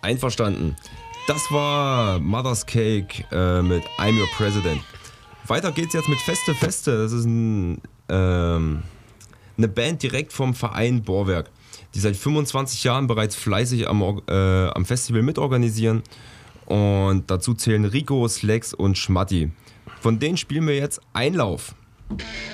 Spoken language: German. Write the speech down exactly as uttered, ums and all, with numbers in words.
Einverstanden. Das war Mother's Cake äh, mit I'm Your President. Weiter geht's jetzt mit Feste Feste. Das ist ein, ähm, eine Band direkt vom Verein Bohrwerk, die seit fünfundzwanzig Jahren bereits fleißig am, äh, am Festival mitorganisieren. Und dazu zählen Rico, Slex und Schmatti. Von denen spielen wir jetzt Einlauf.